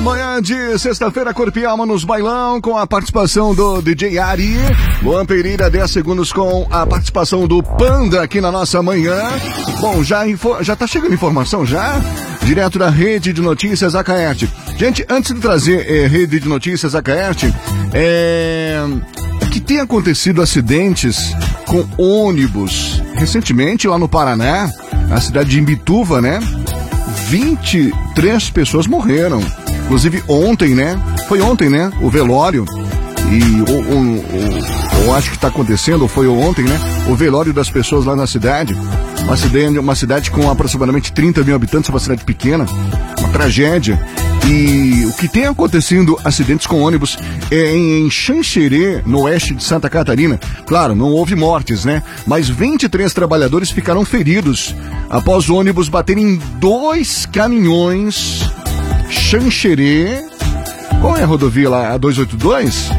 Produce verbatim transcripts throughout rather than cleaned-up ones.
Manhã de sexta-feira, Corpo e Alma nos bailão, com a participação do D J Ari. Luan Pereira, dez segundos com a participação do Panda aqui na nossa manhã. Bom, já, info, já tá chegando informação já? Direto da Rede de Notícias Acaerte. Gente, antes de trazer é, Rede de Notícias Acaerte, é... que tem acontecido acidentes com ônibus. Recentemente, lá no Paraná, na cidade de Imbituva, né? vinte e três pessoas morreram. Inclusive ontem, né? Foi ontem, né? O velório. E o, o, o, eu acho que está acontecendo, ou foi ontem, né? O velório das pessoas lá na cidade. Uma cidade, uma cidade com aproximadamente trinta mil habitantes, uma cidade pequena. Uma tragédia. E o que tem acontecido acidentes com ônibus é em Xanxerê, no oeste de Santa Catarina. Claro, não houve mortes, né? Mas vinte e três trabalhadores ficaram feridos após o ônibus bater em dois caminhões. Xanxerê, qual é a rodovia lá? A duzentos e oitenta e dois?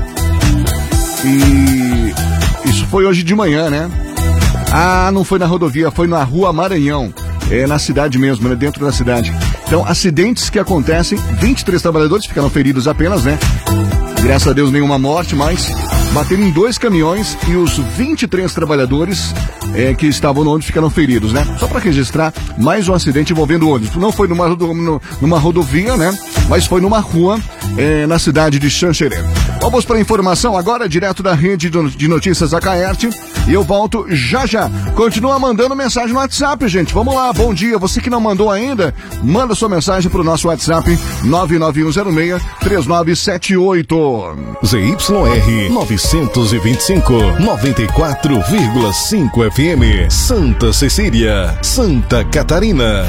E isso foi hoje de manhã, né? Ah, não foi na rodovia, foi na Rua Maranhão. É na cidade mesmo, né? Dentro da cidade. Então, acidentes que acontecem, vinte e três trabalhadores ficaram feridos apenas, né? Graças a Deus, nenhuma morte, mas bateram em dois caminhões e os vinte e três trabalhadores é, que estavam no ônibus ficaram feridos, né? Só para registrar mais um acidente envolvendo ônibus. Não foi numa, numa rodovia, né? Mas foi numa rua é, na cidade de Xanxerê. Vamos para a informação agora, direto da Rede de Notícias Acaerte. E eu volto já já. Continua mandando mensagem no WhatsApp, gente. Vamos lá, bom dia. Você que não mandou ainda, manda sua mensagem pro nosso WhatsApp nove nove um zero seis três nove sete oito. Z Y R novecentos e vinte e cinco, noventa e quatro vírgula cinco F M, Santa Cecília, Santa Catarina.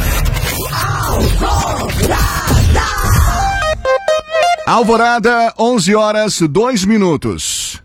Alvorada, onze horas, dois minutos.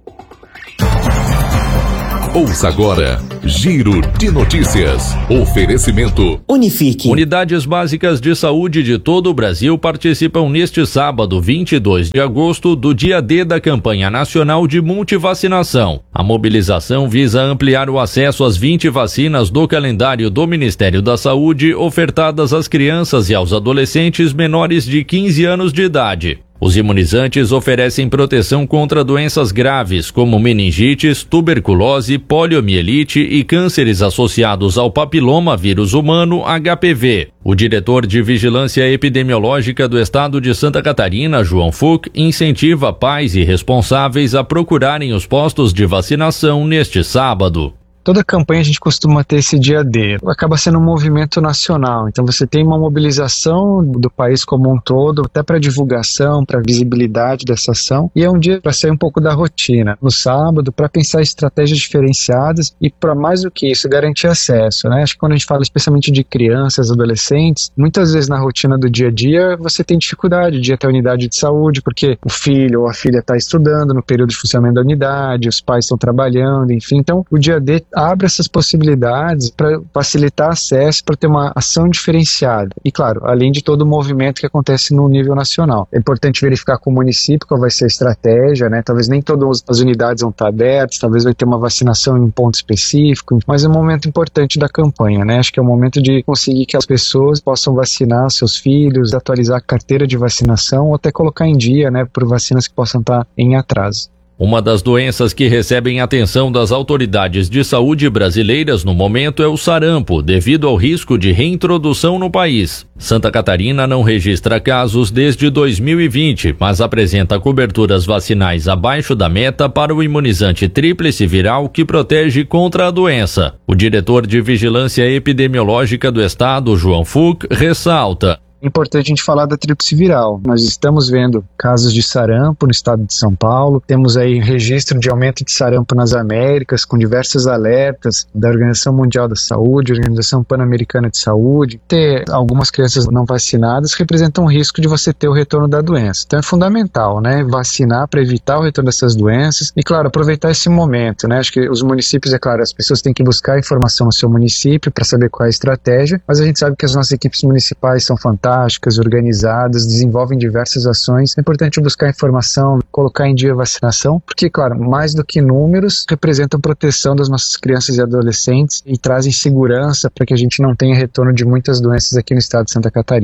Ouça agora, Giro de Notícias. Oferecimento Unifique. Unidades básicas de saúde de todo o Brasil participam neste sábado, vinte e dois de agosto, do dia D da campanha nacional de multivacinação. A mobilização visa ampliar o acesso às vinte vacinas do calendário do Ministério da Saúde ofertadas às crianças e aos adolescentes menores de quinze anos de idade. Os imunizantes oferecem proteção contra doenças graves como meningites, tuberculose, poliomielite e cânceres associados ao papiloma vírus humano H P V. O diretor de Vigilância Epidemiológica do Estado de Santa Catarina, João Fuch, incentiva pais e responsáveis a procurarem os postos de vacinação neste sábado. Toda campanha a gente costuma ter esse dia D. Acaba sendo um movimento nacional. Então você tem uma mobilização do país como um todo, até para divulgação, para visibilidade dessa ação. E é um dia para sair um pouco da rotina. No sábado, para pensar estratégias diferenciadas e, para mais do que isso, garantir acesso, né? Acho que quando a gente fala especialmente de crianças, adolescentes, muitas vezes na rotina do dia a dia você tem dificuldade de ir até a unidade de saúde, porque o filho ou a filha está estudando no período de funcionamento da unidade, os pais estão trabalhando, enfim. Então o dia D abre essas possibilidades para facilitar acesso, para ter uma ação diferenciada. E claro, além de todo o movimento que acontece no nível nacional. É importante verificar com o município qual vai ser a estratégia, né? Talvez nem todas as unidades vão estar abertas, talvez vai ter uma vacinação em um ponto específico, mas é um momento importante da campanha, né? Acho que é o momento de conseguir que as pessoas possam vacinar seus filhos, atualizar a carteira de vacinação ou até colocar em dia, né, por vacinas que possam estar em atraso. Uma das doenças que recebem atenção das autoridades de saúde brasileiras no momento é o sarampo, devido ao risco de reintrodução no país. Santa Catarina não registra casos desde dois mil e vinte, mas apresenta coberturas vacinais abaixo da meta para o imunizante tríplice viral que protege contra a doença. O diretor de Vigilância Epidemiológica do Estado, João Fuch, ressalta: É importante a gente falar da tríplice viral. Nós estamos vendo casos de sarampo no estado de São Paulo, temos aí registro de aumento de sarampo nas Américas, com diversos alertas da Organização Mundial da Saúde, Organização Pan-Americana de Saúde. Ter algumas crianças não vacinadas representa um risco de você ter o retorno da doença. Então é fundamental, né, vacinar para evitar o retorno dessas doenças e, claro, aproveitar esse momento, né. Acho que os municípios, é claro, as pessoas têm que buscar informação no seu município para saber qual é a estratégia, mas a gente sabe que as nossas equipes municipais são fantásticas, organizadas, desenvolvem diversas ações. É importante buscar informação, colocar em dia a vacinação, porque, claro, mais do que números, representam proteção das nossas crianças e adolescentes e trazem segurança para que a gente não tenha retorno de muitas doenças aqui no estado de Santa Catarina.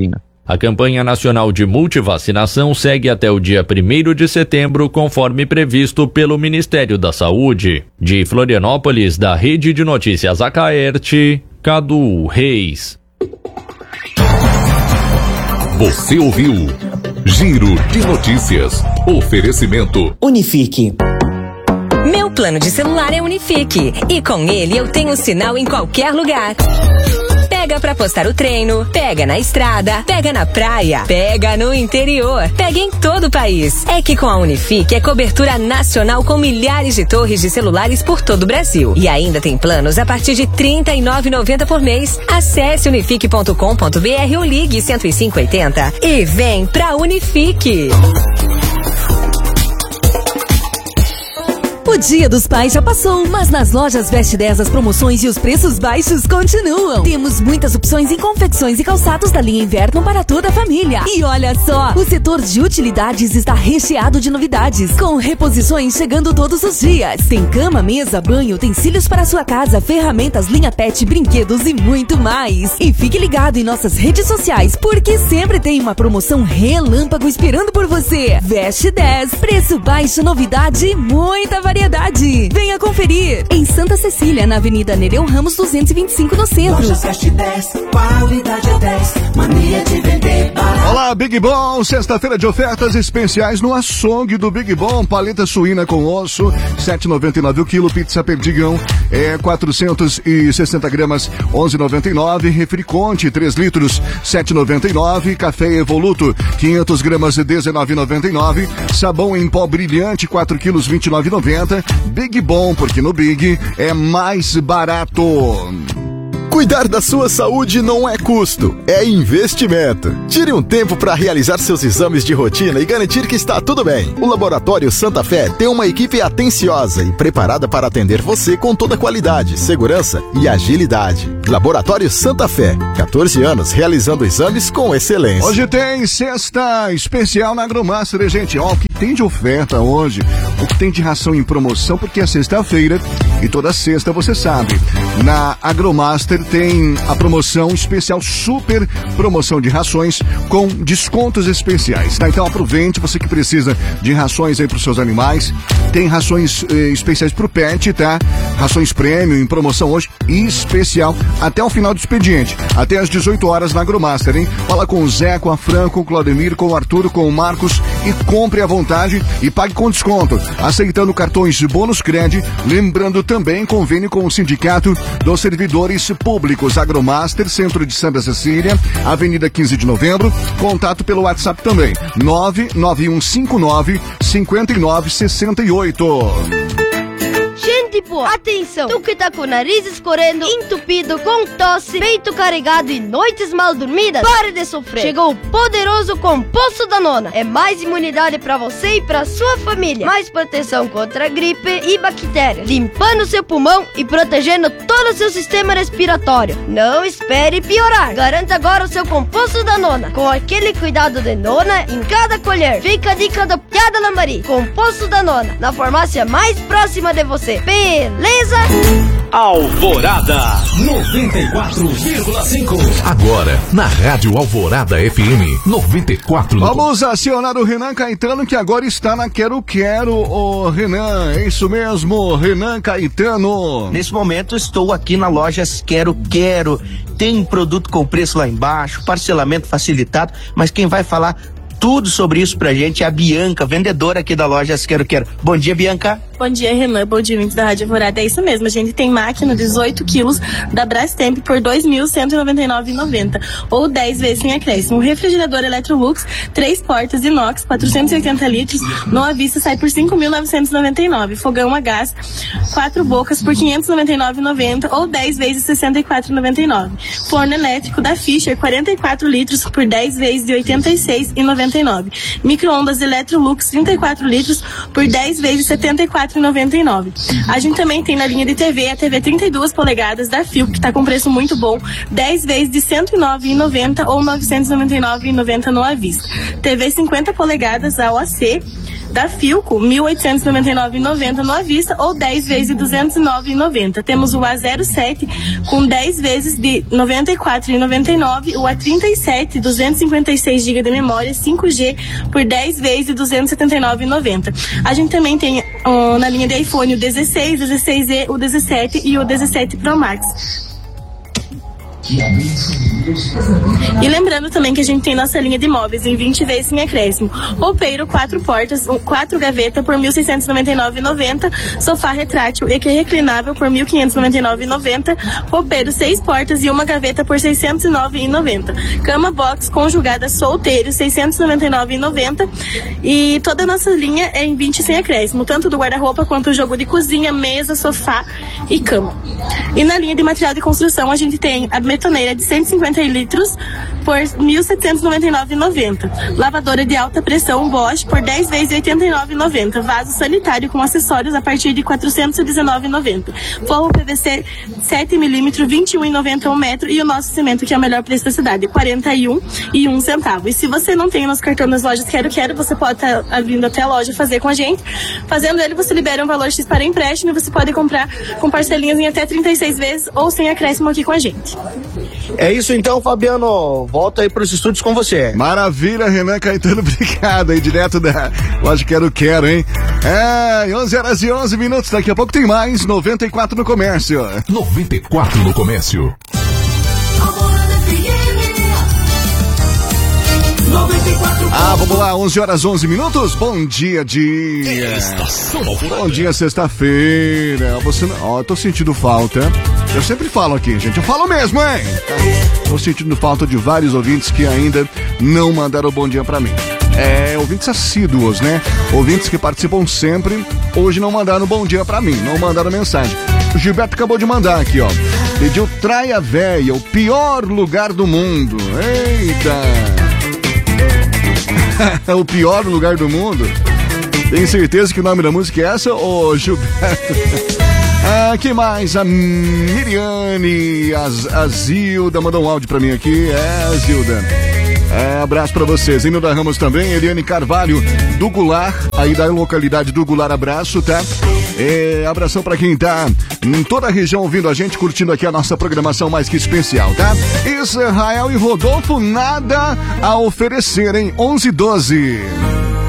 A campanha nacional de multivacinação segue até o dia primeiro de setembro, conforme previsto pelo Ministério da Saúde. De Florianópolis, da Rede de Notícias Acaerte, Cadu Reis. Você ouviu Giro de Notícias. Oferecimento Unifique. Meu plano de celular é Unifique e com ele eu tenho sinal em qualquer lugar. Pega pra postar o treino, pega na estrada, pega na praia, pega no interior, pega em todo o país. É que com a Unifique é cobertura nacional com milhares de torres de celulares por todo o Brasil. E ainda tem planos a partir de trinta e nove reais e noventa centavos por mês. Acesse unifique ponto com ponto br ou ligue cento e cinco oitenta e vem pra Unifique. O Dia dos Pais já passou, mas nas lojas Veste dez as promoções e os preços baixos continuam. Temos muitas opções em confecções e calçados da linha inverno para toda a família. E olha só, o setor de utilidades está recheado de novidades, com reposições chegando todos os dias. Tem cama, mesa, banho, utensílios para sua casa, ferramentas, linha pet, brinquedos e muito mais. E fique ligado em nossas redes sociais, porque sempre tem uma promoção relâmpago esperando por você. Veste dez, preço baixo, novidade e muita variedade. Venha conferir em Santa Cecília, na Avenida Nereu Ramos duzentos e vinte e cinco, no centro. Loja Veste dez, qualidade é dez, mania de vender barato. Olá, Big Bom, sexta-feira de ofertas especiais no açougue do Big Bom. Paleta suína com osso, sete reais e noventa e nove centavos o quilo. Pizza Perdigão, é quatrocentos e sessenta gramas, onze reais e noventa e nove centavos. Refri Conte, três litros, sete reais e noventa e nove centavos. Café Evoluto, quinhentas gramas, dezenove reais e noventa e nove centavos. Sabão em pó brilhante, quatro quilos, vinte e nove reais e noventa centavos. Big Bom, porque no Big é mais barato. Cuidar da sua saúde não é custo, é investimento. Tire um tempo para realizar seus exames de rotina e garantir que está tudo bem. O Laboratório Santa Fé tem uma equipe atenciosa e preparada para atender você com toda qualidade, segurança e agilidade. Laboratório Santa Fé, quatorze anos realizando exames com excelência. Hoje tem sexta especial na Agromaster, gente. Ó, o que tem de oferta hoje, o que tem de ração em promoção, porque é sexta-feira e toda sexta, você sabe, na Agromaster tem a promoção especial, super promoção de rações com descontos especiais, tá? Então aproveite, você que precisa de rações aí para os seus animais. Tem rações eh, especiais para o pet, tá? Rações prêmio em promoção hoje especial até o final do expediente, até às dezoito horas na Agromaster, hein? Fala com o Zé, com a Fran, com o Claudemir, com o Arthur, com o Marcos e compre à vontade e pague com desconto, aceitando cartões de bônus crédito. Lembrando também convênio com o Sindicato dos Servidores Públicos. Agromaster, centro de Santa Cecília, Avenida quinze de novembro. Contato pelo WhatsApp também, nove nove um cinco nove, cinco nove seis oito. Gente boa, atenção! Tu que tá com o nariz escorrendo, entupido, com tosse, peito carregado e noites mal dormidas, pare de sofrer! Chegou o poderoso Composto Danona. É mais imunidade pra você e pra sua família. Mais proteção contra gripe e bactérias, limpando seu pulmão e protegendo todo o seu sistema respiratório. Não espere piorar. Garanta agora o seu Composto Danona, com aquele cuidado de nona em cada colher. Fica a dica do Piada Lambari. Composto Danona, na farmácia mais próxima de você. Beleza? Alvorada noventa e quatro vírgula cinco. Agora, na Rádio Alvorada F M noventa e quatro. Vamos acionar o Renan Caetano, que agora está na Quero Quero. Ô Renan, é isso mesmo, Renan Caetano. Nesse momento estou aqui na Lojas Quero Quero. Tem produto com preço lá embaixo, parcelamento facilitado, mas quem vai falar tudo sobre isso pra gente é a Bianca, vendedora aqui da Lojas Quero Quero. Bom dia, Bianca. Bom dia, Renan. Bom dia, ouvintes da Rádio Alvorada. É isso mesmo, a gente tem máquina dezoito quilos da Brastemp por dois mil cento e noventa e nove reais e noventa centavos ou dez vezes sem acréscimo. Um refrigerador Electrolux, três portas inox, quatrocentos e oitenta litros, no à vista sai por cinco mil novecentos e noventa e nove reais. Fogão a gás, quatro bocas por quinhentos e noventa e nove reais e noventa centavos ou dez vezes sessenta e quatro reais e noventa e nove centavos. Forno elétrico da Fischer, quarenta e quatro litros por dez vezes de oitenta e seis reais e noventa e nove centavos. Micro-ondas Electrolux, trinta e quatro litros por dez vezes de setenta e quatro reais e noventa e nove centavos. A gente também tem na linha de T V a T V trinta e duas polegadas da Philips, que está com preço muito bom, dez vezes de cento e nove reais e noventa centavos ou novecentos e noventa e nove reais e noventa centavos no à vista. T V cinquenta polegadas A O C, Da Filco, mil oitocentos e noventa e nove reais e noventa centavos no à vista ou dez vezes de duzentos e nove reais e noventa centavos. Temos o A zero sete com dez vezes de noventa e quatro reais e noventa e nove centavos, o A trinta e sete, duzentos e cinquenta e seis gigabytes de memória cinco G por dez vezes de duzentos e setenta e nove reais e noventa centavos. A gente também tem uh, na linha de iPhone o dezesseis, dezesseis E, o dezessete e o dezessete Pro Max. E lembrando também que a gente tem nossa linha de móveis em vinte vezes sem acréscimo. Roupeiro, quatro portas, quatro gavetas por mil seiscentos e noventa e nove reais e noventa centavos. Sofá retrátil e reclinável por mil quinhentos e noventa e nove reais e noventa centavos. Roupeiro, seis portas e uma gaveta por seiscentos e nove reais e noventa centavos. Cama box conjugada solteiro, seiscentos e noventa e nove reais e noventa centavos. E toda a nossa linha é em vinte sem acréscimo, tanto do guarda-roupa quanto o jogo de cozinha, mesa, sofá e cama. E na linha de material de construção a gente tem a betoneira de cento e cinquenta litros por mil setecentos e noventa e nove reais e noventa centavos. Lavadora de alta pressão Bosch por dez vezes de oitenta e nove reais e noventa centavos. Vaso sanitário com acessórios a partir de quatrocentos e dezenove reais e noventa centavos. Forro P V C sete milímetros, vinte e um reais e noventa centavos um metro. E o nosso cimento, que é o melhor preço da cidade, quarenta e um reais e um centavo. E se você não tem o nosso cartão nas lojas Quero Quero, você pode estar tá vindo até a loja fazer com a gente. Fazendo ele, você libera um valor X para empréstimo e você pode comprar com parcelinhas em até trinta e seis vezes ou sem acréscimo aqui com a gente. É isso então, Fabiano. Volta aí para os estúdios com você. Maravilha, Renan Caetano, obrigado aí, direto da loja Quero Quero, hein? É, onze horas e onze minutos, daqui a pouco tem mais, noventa e quatro no comércio. noventa e quatro no comércio. Ah, vamos lá, onze horas e onze minutos. Bom dia, dia. Bom dia, sexta-feira. Você não... Ó, eu tô sentindo falta. Eu sempre falo aqui, gente. Eu falo mesmo, hein? Tô sentindo falta de vários ouvintes que ainda não mandaram bom dia pra mim. É, ouvintes assíduos, né? Ouvintes que participam sempre. Hoje não mandaram bom dia pra mim. Não mandaram mensagem. O Gilberto acabou de mandar aqui, ó. Pediu Traia Véia, o pior lugar do mundo. Eita! O pior lugar do mundo? Tem certeza que o nome da música é essa, ô Gilberto? Ah, que mais? A Miriane, a, a Zilda, mandou um áudio pra mim aqui. É, Zilda. É, abraço pra vocês. Inilda Ramos também, Eliane Carvalho, do Goulart, aí da localidade do Goulart, abraço, tá? É, abração pra quem tá em toda a região ouvindo a gente, curtindo aqui a nossa programação mais que especial, tá? Israel e Rodolfo, nada a oferecer, hein? onze e doze.